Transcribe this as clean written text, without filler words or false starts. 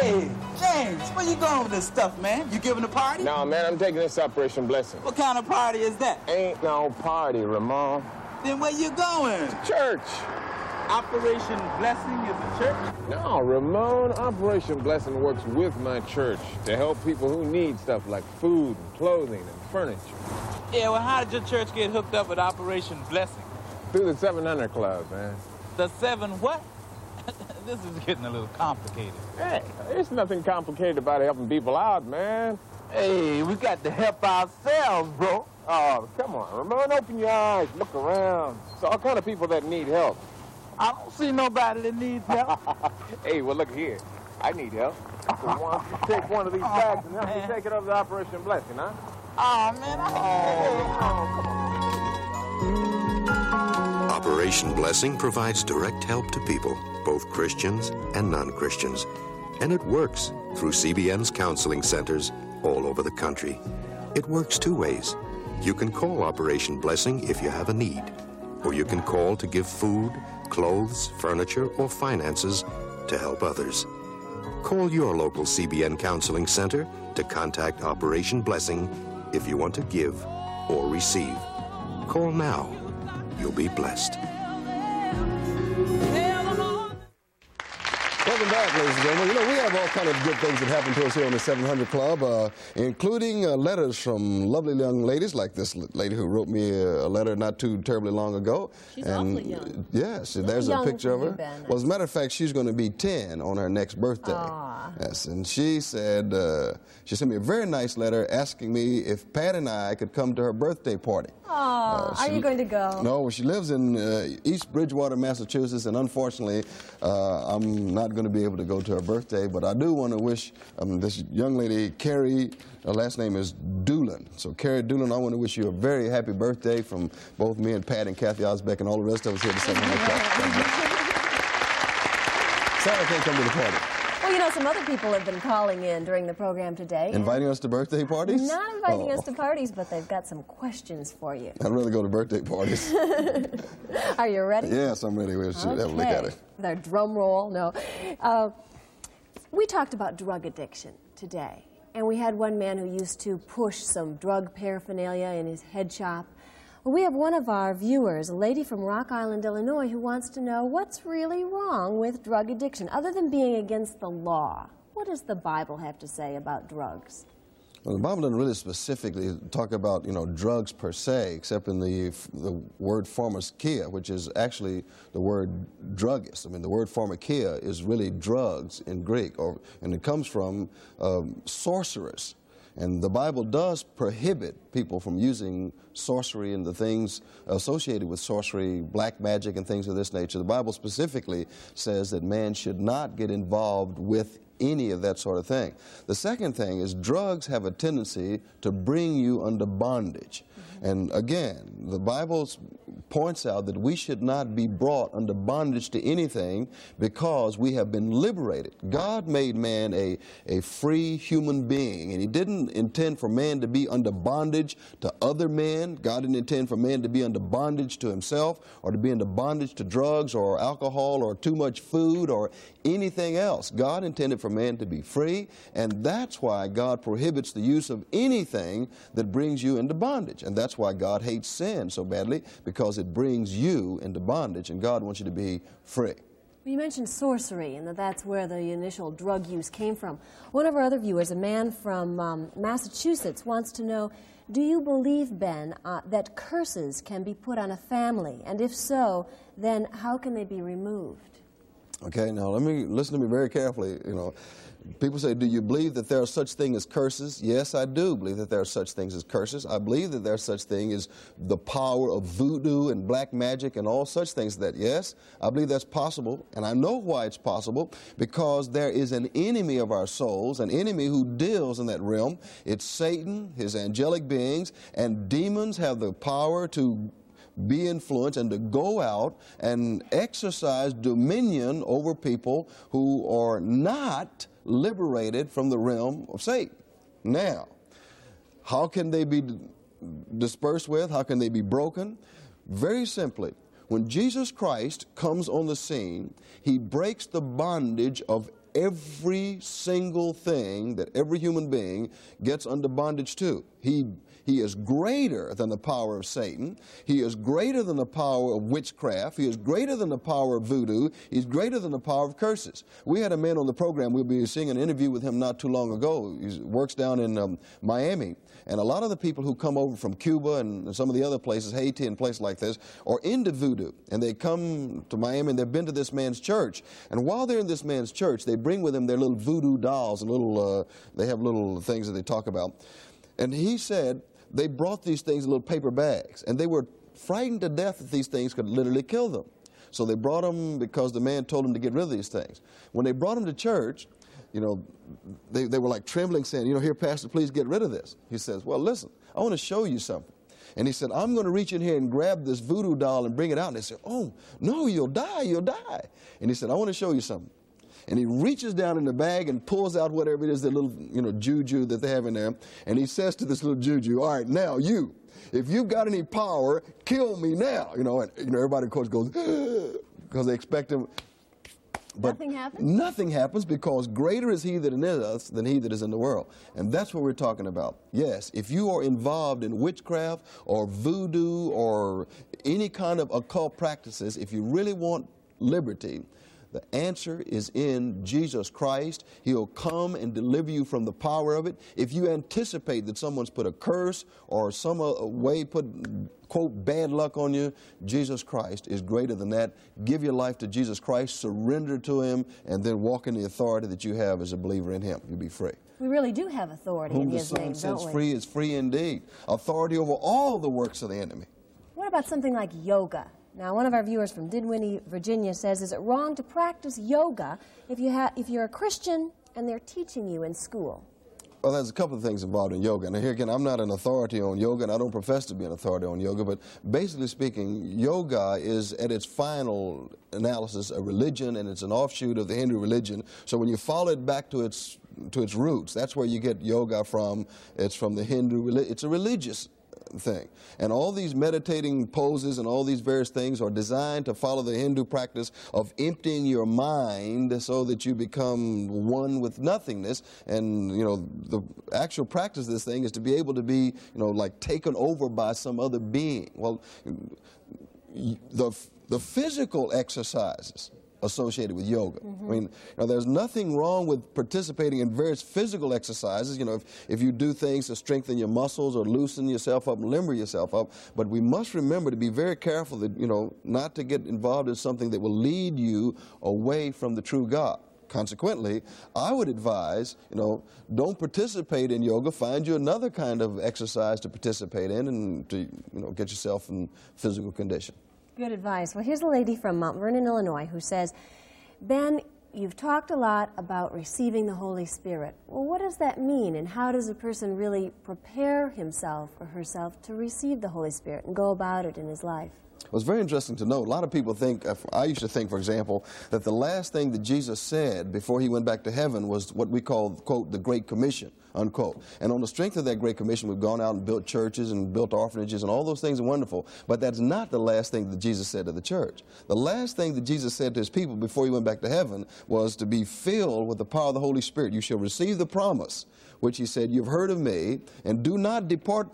Hey, James, where you going with this stuff, man? You giving a party? No, man, I'm taking this Operation Blessing. What kind of party is that? Ain't no party, Ramon. Then where you going? Church. Operation Blessing is a church? No, Ramon, Operation Blessing works with my church to help people who need stuff like food and clothing and furniture. Yeah, well, how did your church get hooked up with Operation Blessing? Through the 700 Club, man. The 7 what? This is getting a little complicated. Hey, there's nothing complicated about helping people out, man. Hey, we got to help ourselves, bro. Oh, come on, Ramon, open your eyes, look around. It's all kind of people that need help. I don't see nobody that needs help. Hey, well, look here. I need help. So why don't you take one of these bags and help me take it over to Operation Blessing, huh? Oh, man. Come on. Operation Blessing provides direct help to people, both Christians and non-Christians. And it works through CBN's counseling centers all over the country. It works two ways. You can call Operation Blessing if you have a need, or you can call to give food, clothes, furniture, or finances to help others. Call your local CBN Counseling Center to contact Operation Blessing if you want to give or receive. Call now. You'll be blessed. Welcome back, ladies and gentlemen. You know, we have all kind of good things that happen to us here on the 700 Club, including letters from lovely young ladies like this lady who wrote me a letter not too terribly long ago. She's awfully young. Yes, there's a picture of her. Well, as a matter of fact, she's going to be 10 on her next birthday. Aww. Yes, and she said, she sent me a very nice letter asking me if Pat and I could come to her birthday party. Are you going to go? No, she lives in East Bridgewater, Massachusetts, and unfortunately, I'm not going to be able to go to her birthday, but I do want to wish this young lady, Carrie, her last name is Doolin. So, Carrie Doolin, I want to wish you a very happy birthday from both me and Pat and Kathy Osbeck and all the rest of us here at the 700 Club. Sorry I can't come to the party. Well, you know, some other people have been calling in during the program today. Inviting us to birthday parties? Not inviting us to parties, but they've got some questions for you. I'd rather go to birthday parties. Are you ready? Yes, I'm ready. We should have a look at it. Their drum roll, no. We talked about drug addiction today, and we had one man who used to push some drug paraphernalia in his head shop. Well, we have one of our viewers, a lady from Rock Island, Illinois, who wants to know what's really wrong with drug addiction, other than being against the law. What does the Bible have to say about drugs? Well, the Bible doesn't really specifically talk about, you know, drugs per se, except in the word pharmakia, which is actually the word druggist. I mean, the word pharmakia is really drugs in Greek, and it comes from sorcerers. And the Bible does prohibit people from using sorcery and the things associated with sorcery, black magic and things of this nature. The Bible specifically says that man should not get involved with any of that sort of thing. The second thing is drugs have a tendency to bring you under bondage. And again, the Bible points out that we should not be brought under bondage to anything because we have been liberated. God made man a free human being, and he didn't intend for man to be under bondage to other men. God didn't intend for man to be under bondage to himself or to be under bondage to drugs or alcohol or too much food or anything else. God intended for man to be free, and that's why God prohibits the use of anything that brings you into bondage. And that's why God hates sin so badly, because it brings you into bondage, and God wants you to be free. You mentioned sorcery, and that's where the initial drug use came from. One of our other viewers, a man from Massachusetts, wants to know, do you believe, Ben, that curses can be put on a family? And if so, then how can they be removed? Okay, now listen to me very carefully. You know, people say, do you believe that there are such things as curses? Yes, I do believe that there are such things as curses. I believe that there are such things as the power of voodoo and black magic and all such things. That, yes, I believe that's possible, and I know why it's possible, because there is an enemy of our souls, an enemy who deals in that realm. It's Satan, his angelic beings, and demons have the power to be influenced and to go out and exercise dominion over people who are not liberated from the realm of Satan. Now, how can they be dispersed with? How can they be broken? Very simply, when Jesus Christ comes on the scene, he breaks the bondage of every single thing that every human being gets under bondage to. He is greater than the power of Satan. He is greater than the power of witchcraft. He is greater than the power of voodoo. He's greater than the power of curses. We had a man on the program. We'll be seeing an interview with him not too long ago. He works down in Miami. And a lot of the people who come over from Cuba and some of the other places, Haiti and places like this, are into voodoo. And they come to Miami and they've been to this man's church. And while they're in this man's church, they bring with them their little voodoo dolls and they have little things that they talk about. And he said they brought these things in little paper bags, and they were frightened to death that these things could literally kill them. So they brought them because the man told them to get rid of these things. When they brought them to church, you know, they were like trembling, saying, you know, here, Pastor, please get rid of this. He says, well, listen, I want to show you something. And he said, I'm going to reach in here and grab this voodoo doll and bring it out. And they said, oh, no, you'll die, you'll die. And he said, I want to show you something. And he reaches down in the bag and pulls out whatever it is, the little, you know, juju that they have in there. And he says to this little juju, all right, now you, if you've got any power, kill me now. You know, and everybody, of course, goes, because they expect him. But nothing happens? Nothing happens, because greater is he that is in us than he that is in the world. And that's what we're talking about. Yes, if you are involved in witchcraft or voodoo or any kind of occult practices, if you really want liberty, the answer is in Jesus Christ. He'll come and deliver you from the power of it. If you anticipate that someone's put a curse or some way put, quote, bad luck on you, Jesus Christ is greater than that. Give your life to Jesus Christ, surrender to him, and then walk in the authority that you have as a believer in him. You'll be free. We really do have authority in his name, don't we? Whom the Son sets free is free indeed. Authority over all the works of the enemy. What about something like yoga? Now, one of our viewers from Dinwiddie, Virginia says, is it wrong to practice yoga if you're a Christian and they're teaching you in school? Well, there's a couple of things involved in yoga. Now, here again, I'm not an authority on yoga, and I don't profess to be an authority on yoga, but basically speaking, yoga is, at its final analysis, a religion, and it's an offshoot of the Hindu religion. So when you follow it back to its roots, that's where you get yoga from. It's from the Hindu religion. It's a religious thing. And all these meditating poses and all these various things are designed to follow the Hindu practice of emptying your mind so that you become one with nothingness. And, you know, the actual practice of this thing is to be able to be, you know, like taken over by some other being. Well, the physical exercises associated with yoga. I mean, there's nothing wrong with participating in various physical exercises, you know, if you do things to strengthen your muscles or loosen yourself up and limber yourself up, but we must remember to be very careful that, you know, not to get involved in something that will lead you away from the true God. Consequently, I would advise, you know, don't participate in yoga. Find you another kind of exercise to participate in and to, you know, get yourself in physical condition. Good advice. Well, here's a lady from Mount Vernon, Illinois, who says, Ben, you've talked a lot about receiving the Holy Spirit. Well, what does that mean, and how does a person really prepare himself or herself to receive the Holy Spirit and go about it in his life? Well, it's very interesting to note. A lot of people think, I used to think, for example, that the last thing that Jesus said before he went back to heaven was what we call, quote, the Great Commission, unquote. And on the strength of that Great Commission, we've gone out and built churches and built orphanages, and all those things are wonderful. But that's not the last thing that Jesus said to the church. The last thing that Jesus said to his people before he went back to heaven was to be filled with the power of the Holy Spirit. You shall receive the promise, which he said, you've heard of me, and do not depart